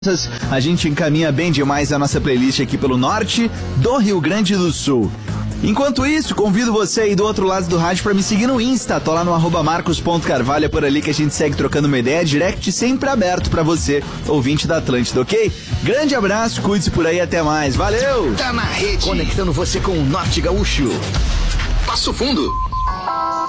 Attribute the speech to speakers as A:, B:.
A: A gente encaminha bem demais a nossa playlist aqui pelo norte do Rio Grande do Sul. Enquanto isso, convido você aí do outro lado do rádio para me seguir no Insta. Tô lá no @marcos.carvalho, é por ali que a gente segue trocando uma ideia. Direct sempre aberto para você, ouvinte da Atlântida, ok? Grande abraço, cuide-se por aí, até mais. Valeu!
B: Tá na rede, conectando você com o Norte Gaúcho. Passo Fundo.